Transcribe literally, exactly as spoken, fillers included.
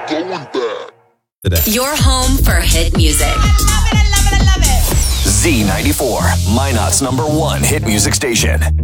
Your home for hit music. I love it, I love it, I love it. Z ninety-four, Minot's number one hit music station.